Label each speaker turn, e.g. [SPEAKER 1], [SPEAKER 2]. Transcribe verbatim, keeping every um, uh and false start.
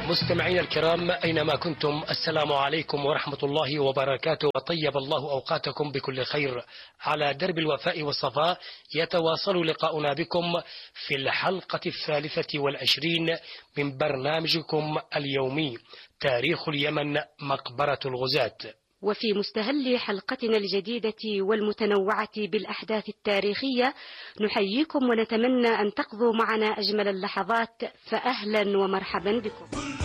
[SPEAKER 1] مستمعينا الكرام أينما كنتم، السلام عليكم ورحمة الله وبركاته، وطيب الله أوقاتكم بكل خير. على درب الوفاء والصفاء يتواصل لقاؤنا بكم في الحلقة الثالثة والعشرين من برنامجكم اليومي تاريخ اليمن مقبرة الغزاة.
[SPEAKER 2] وفي مستهل حلقتنا الجديدة والمتنوعة بالأحداث التاريخية نحييكم ونتمنى أن تقضوا معنا أجمل اللحظات، فأهلا ومرحبا بكم.